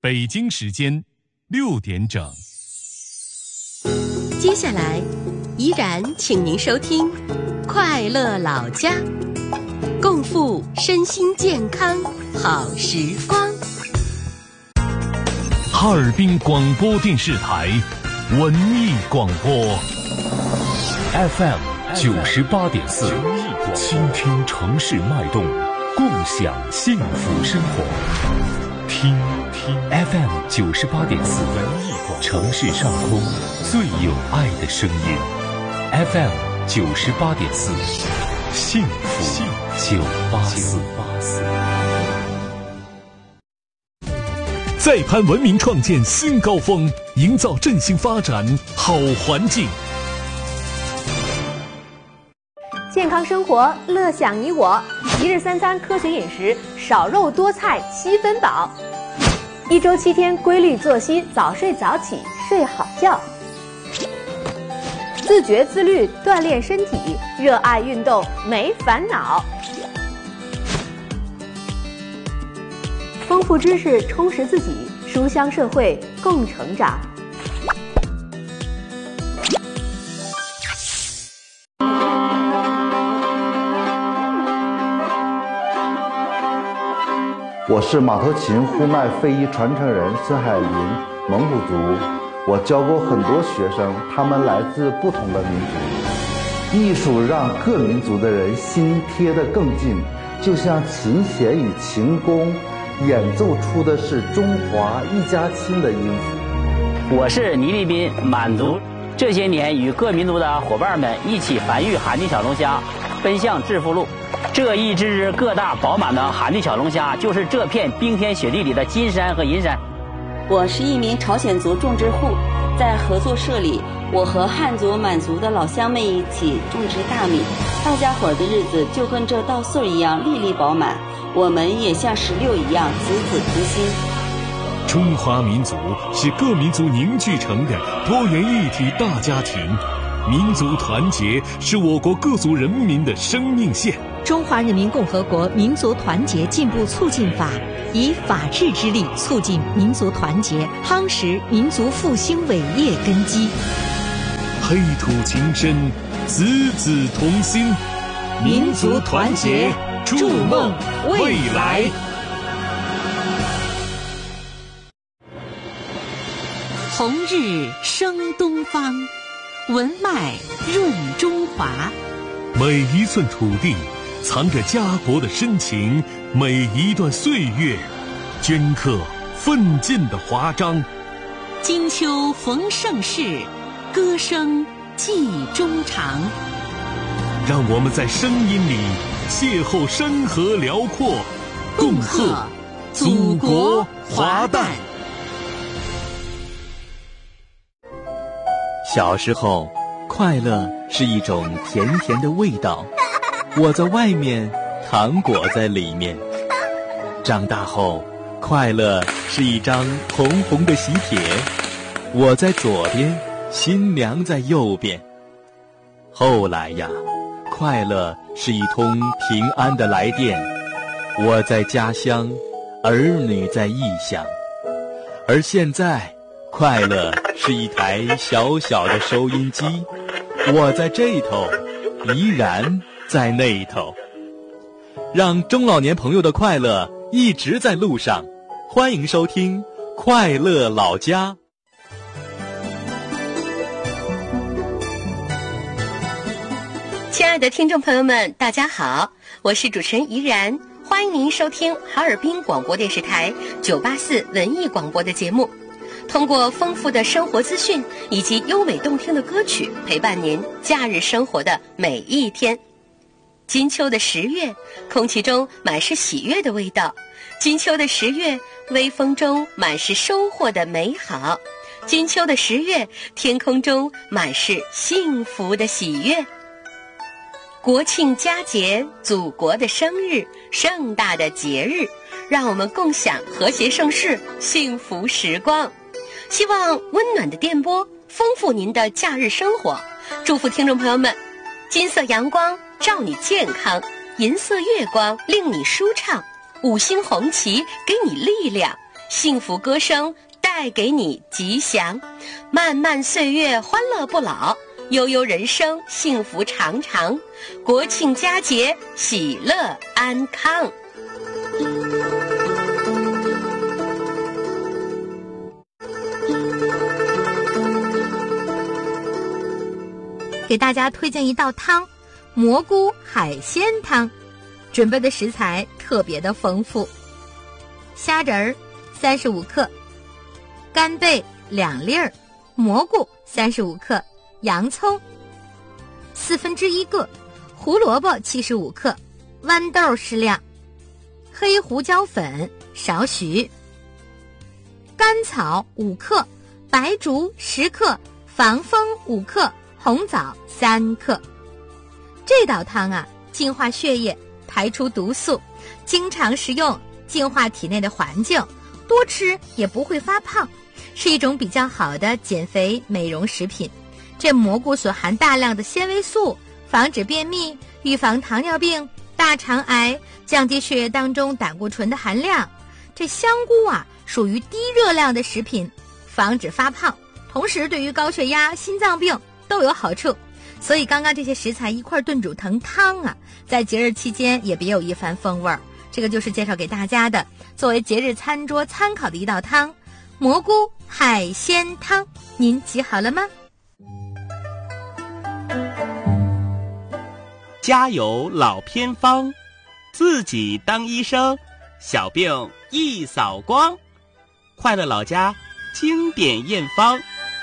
北京时间6点整。 接下来依然请您收听《快乐老家》，共赴身心健康好时光。 哈尔滨广播电视台文艺广播 FM 98.4，倾听城市脉动，共享幸福生活。听 FM 98.4，城市上空最有爱的声音。FM 98.4，幸福984。再攀文明创建新高峰，营造振兴发展好环境。 健康生活，乐享你我。一日三餐科学饮食，少肉多菜7分饱。1周7天规律作息，早睡早起，睡好觉。自觉自律，锻炼身体，热爱运动，没烦恼。丰富知识，充实自己，书香社会，共成长。 我是马头琴呼麦非遗传承人孙海林，蒙古族。我教过很多学生，他们来自不同的民族。艺术让各民族的人心贴得更近，就像琴弦与琴弓演奏出的是中华一家亲的音符。 我是倪立斌，满族。这些年与各民族的伙伴们一起繁育海地小龙虾，奔向致富路。这一只个大饱满的海地小龙虾，就是这片冰天雪地里的金山和银山。 我是一名朝鲜族种植户，在合作社里，我和汉族、满族的老乡们一起种植大米，大家伙的日子就跟这稻穗一样粒粒饱满，我们也像石榴一样子子同心。 中华民族是各民族凝聚成的多元一体大家庭，民族团结是我国各族人民的生命线。 中华人民共和国民族团结进步促进法以法治之力促进民族团结，夯实民族复兴伟业根基。 黑土情深，子子同心， 民族团结，筑梦未来。红日升东方，文脉润中华。 每一寸土地藏着家国的深情，每一段岁月镌刻奋进的华章。 金秋逢盛世，歌声寄衷肠。 让我们在声音里邂逅山河辽阔，共贺祖国华诞。 小时候，快乐是一种甜甜的味道，我在外面，糖果在里面。长大后，快乐是一张红红的喜帖，我在左边，新娘在右边。后来呀，快乐是一通平安的来电，我在家乡，儿女在异乡。而现在，快乐是一台小小的收音机，我在这头，依然在那头。让中老年朋友的快乐一直在路上，欢迎收听快乐老家。 亲爱的听众朋友们，大家好，我是主持人怡然，欢迎您收听哈尔滨广播电视台984文艺广播的节目。通过丰富的生活资讯以及优美动听的歌曲，陪伴您假日生活的每一天。金秋的10月，空气中满是喜悦的味道。金秋的10月，微风中满是收获的美好。金秋的10月，天空中满是幸福的喜悦。国庆佳节，祖国的生日，盛大的节日，让我们共享和谐盛世，幸福时光。希望温暖的电波丰富您的假日生活，祝福听众朋友们，金色阳光照你健康，银色月光令你舒畅，5星红旗给你力量， 幸福歌声带给你吉祥，漫漫岁月欢乐不老，悠悠人生幸福长长，国庆佳节喜乐安康。 给大家推荐一道汤，蘑菇海鲜汤。准备的食材特别的丰富，虾仁儿35克，干贝2粒儿，蘑菇35克，洋葱1/4个，胡萝卜75克，豌豆适量，黑胡椒粉少许，甘草5克，白术10克，防风5克，红枣3克。这道汤啊，净化血液，排出毒素，经常食用，净化体内的环境，多吃也不会发胖，是一种比较好的减肥美容食品。这蘑菇所含大量的纤维素，防止便秘，预防糖尿病、大肠癌，降低血液当中胆固醇的含量。这香菇啊，属于低热量的食品，防止发胖，同时对于高血压、心脏病都有好处。所以刚刚这些食材一块炖煮成汤啊，在节日期间也别有一番风味儿。这个就是介绍给大家的，作为节日餐桌参考的一道汤，蘑菇海鲜汤。您记好了吗？ 家有老偏方，自己当医生，小病一扫光。快乐老家经典验方。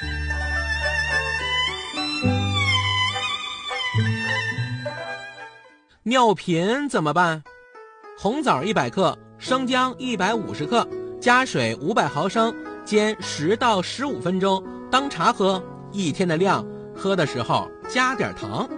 尿频怎么办？红枣100克，生姜150克，加水500毫升，煎10到15分钟，当茶喝，1天的量，喝的时候加点糖。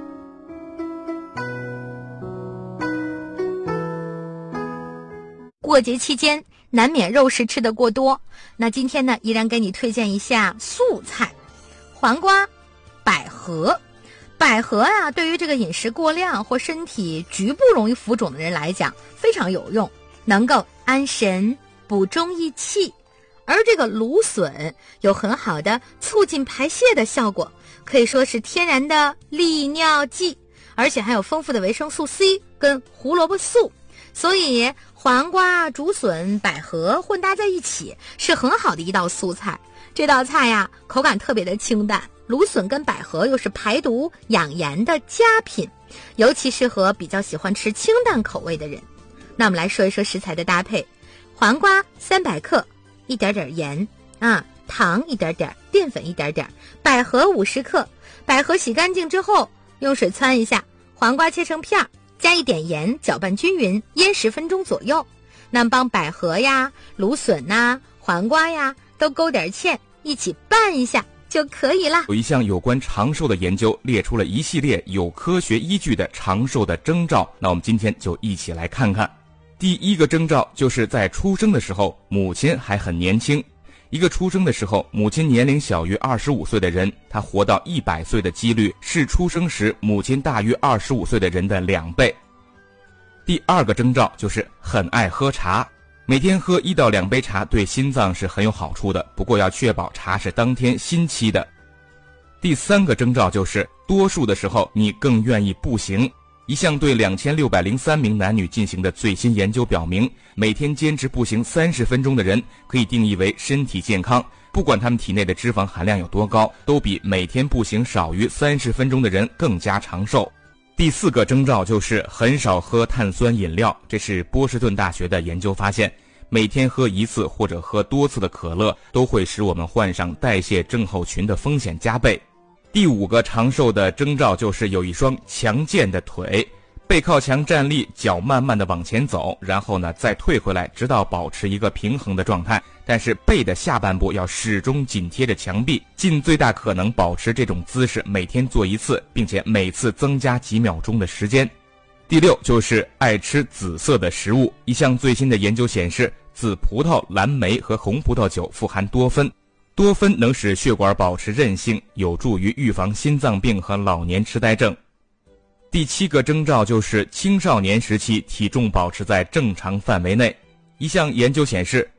过节期间难免肉食吃得过多，那今天呢，依然给你推荐一下素菜，黄瓜、百合。百合啊，对于这个饮食过量或身体局部容易浮肿的人来讲非常有用，能够安神补中益气。而这个芦笋有很好的促进排泄的效果，可以说是天然的利尿剂，而且还有丰富的维生素 C 跟胡萝卜素，所以黄瓜、竹笋、百合混搭在一起是很好的一道素菜。这道菜呀，口感特别的清淡，芦笋跟百合又是排毒养颜的佳品，尤其适合比较喜欢吃清淡口味的人。那我们来说一说食材的搭配，黄瓜300克，一点点盐啊，糖一点点，淀粉一点点，百合50克，百合洗干净之后用水汆一下，黄瓜切成片，加一点盐，搅拌均匀，腌10分钟左右。那么帮百合呀、芦笋呐、黄瓜呀都勾点芡，一起拌一下就可以了。 有一项有关长寿的研究，列出了一系列有科学依据的长寿的征兆，那我们今天就一起来看看。第一个征兆就是在出生的时候，母亲还很年轻。一个出生的时候，母亲年龄小于25岁的人，他活到100岁的几率是出生时母亲大于25岁的人的2倍。第二个征兆就是很爱喝茶，每天喝1到2杯茶对心脏是很有好处的，不过要确保茶是当天新沏的。第三个征兆就是多数的时候你更愿意步行。一项对2603名男女进行的最新研究表明，每天坚持步行30分钟的人可以定义为身体健康，不管他们体内的脂肪含量有多高，都比每天步行少于30分钟的人更加长寿。第四个征兆就是很少喝碳酸饮料，这是波士顿大学的研究发现，每天喝1次或者喝多次的可乐都会使我们患上代谢症候群的风险加倍。第五个长寿的征兆就是有一双强健的腿，背靠墙站立，脚慢慢的往前走，然后呢再退回来，直到保持一个平衡的状态，但是背的下半部要始终紧贴着墙壁，尽最大可能保持这种姿势，每天做1次，并且每次增加几秒钟的时间。第六就是爱吃紫色的食物，一项最新的研究显示，紫葡萄、蓝莓和红葡萄酒富含多酚，多酚能使血管保持韧性，有助于预防心脏病和老年痴呆症。第七个征兆就是青少年时期体重保持在正常范围内。一项研究显示，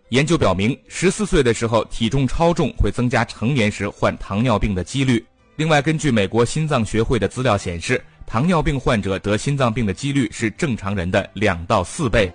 研究表明，14岁的时候体重超重会增加成年时患糖尿病的几率。另外，根据美国心脏学会的资料显示，糖尿病患者得心脏病的几率是正常人的2到4倍。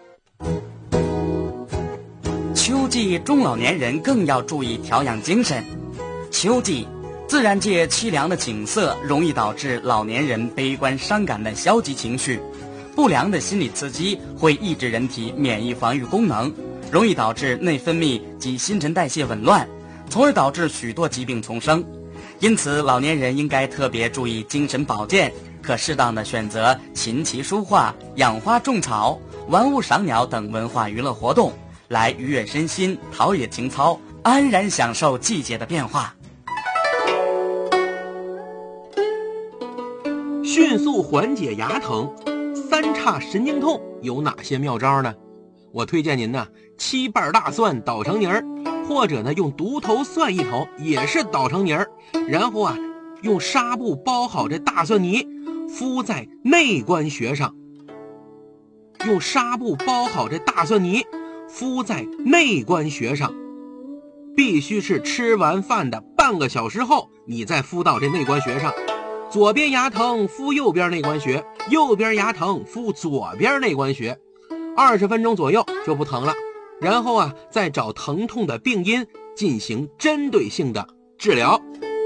秋季中老年人更要注意调养精神。秋季，自然界凄凉的景色容易导致老年人悲观伤感的消极情绪，不良的心理刺激会抑制人体免疫防御功能，容易导致内分泌及新陈代谢紊乱，从而导致许多疾病丛生。因此，老年人应该特别注意精神保健，可适当的选择琴棋书画、养花种草、玩物赏鸟等文化娱乐活动，来愉悦身心，陶冶情操，安然享受季节的变化。 迅速缓解牙疼、三叉神经痛有哪些妙招呢？我推荐您呢，7瓣大蒜捣成泥儿，或者呢用独头蒜1头也是捣成泥儿，然后啊用纱布包好这大蒜泥，敷在内关穴上。用纱布包好这大蒜泥，敷在内关穴上，必须是吃完饭的半个小时后，你再敷到这内关穴上。左边牙疼敷右边内关穴，右边牙疼敷左边内关穴，20分钟左右就不疼了。然后啊，再找疼痛的病因进行针对性的治疗。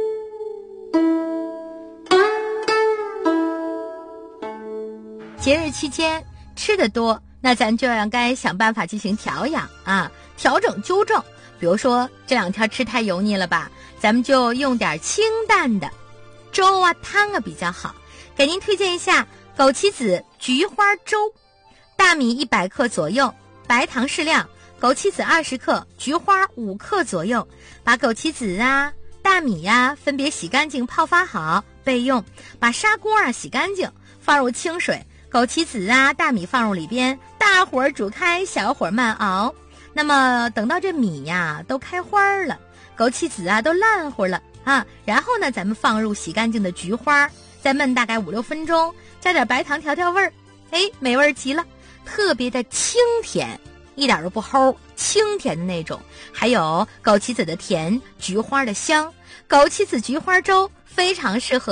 节日期间吃得多，那咱就该想办法进行调养啊，调整纠正。比如说这2天吃太油腻了吧，咱们就用点清淡的粥啊汤啊比较好。给您推荐一下枸杞子菊花粥，大米100克左右，白糖适量，枸杞子20克，菊花5克左右。把枸杞子啊、大米啊分别洗干净泡发好备用。把砂锅啊洗干净，放入清水，枸杞子啊、大米放入里边，大火煮开，小火慢熬。那么等到这米呀都开花了，枸杞子啊都烂乎了啊，然后呢咱们放入洗干净的菊花，再扪大概5-6分钟，加点白糖调调味儿，美味极了，特别的清甜，一点都不齁，清甜的那种。还有枸杞子的甜，菊花的香，枸杞子菊花粥非常适合